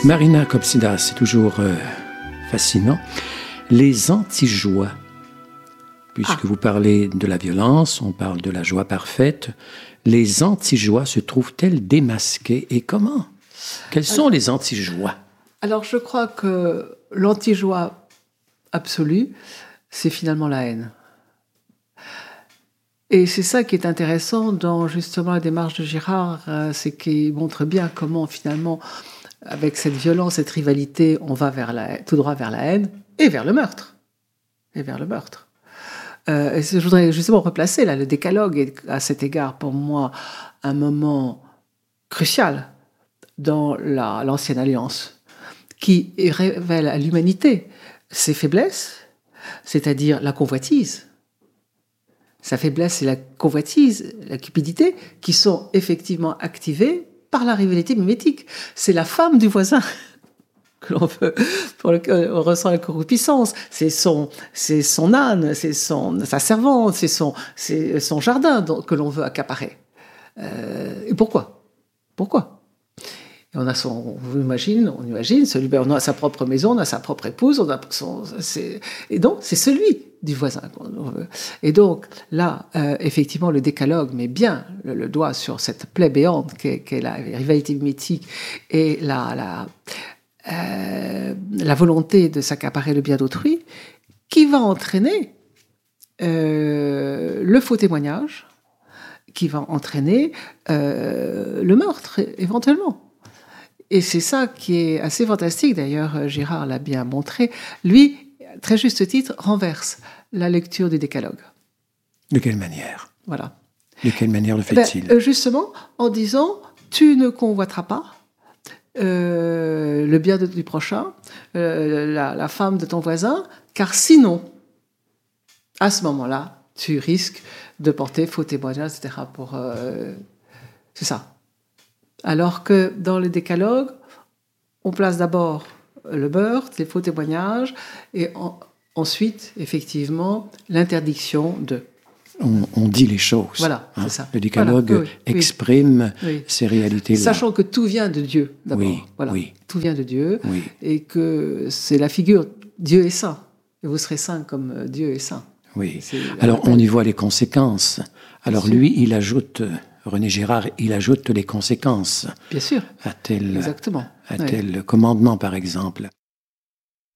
Marina Kopsida, c'est toujours fascinant. Les anti-joies, puisque vous parlez de la violence, on parle de la joie parfaite, les anti-joies se trouvent-elles démasquées et comment? Quelles sont les anti-joies? Alors je crois que l'anti-joie absolue, c'est finalement la haine. Et c'est ça qui est intéressant dans justement la démarche de Girard, c'est qu'il montre bien comment finalement, avec cette violence, cette rivalité, on va tout droit vers la haine et vers le meurtre. Et je voudrais justement replacer là, le décalogue est à cet égard pour moi un moment crucial dans l'ancienne alliance qui révèle à l'humanité ses faiblesses, c'est-à-dire la convoitise. Sa faiblesse et la convoitise, la cupidité, qui sont effectivement activées par la rivalité mimétique. C'est la femme du voisin que l'on veut, pour lequel on ressent la concupiscence. C'est son âne, c'est sa servante, c'est son jardin que l'on veut accaparer. Et pourquoi? Et on imagine, on a sa propre maison, on a sa propre épouse, et donc c'est celui du voisin qu'on veut. Et donc là, effectivement, le décalogue met bien le doigt sur cette plaie béante qu'est la rivalité mimétique et la volonté de s'accaparer le bien d'autrui, qui va entraîner le faux témoignage, qui va entraîner le meurtre éventuellement. Et c'est ça qui est assez fantastique, d'ailleurs Girard l'a bien montré. Lui, très juste titre, renverse la lecture du décalogue. De quelle manière? Voilà. De quelle manière le fait-il? Justement, en disant, tu ne convoiteras pas le bien du prochain, la femme de ton voisin, car sinon, à ce moment-là, tu risques de porter faux témoignage, etc. C'est ça. Alors que dans le décalogue, on place d'abord le meurtre, les faux témoignages, et ensuite, effectivement, l'interdiction de... On dit les choses. Voilà, c'est ça. Le décalogue exprime oui. ces réalités-là. Sachant que tout vient de Dieu, d'abord. Oui. Tout vient de Dieu, et que c'est la figure Dieu est saint, et vous serez saint comme Dieu est saint. Oui. Alors, on y voit les conséquences. Alors, lui, il ajoute... René Girard, il ajoute les conséquences. Bien sûr. À tel commandement, par exemple.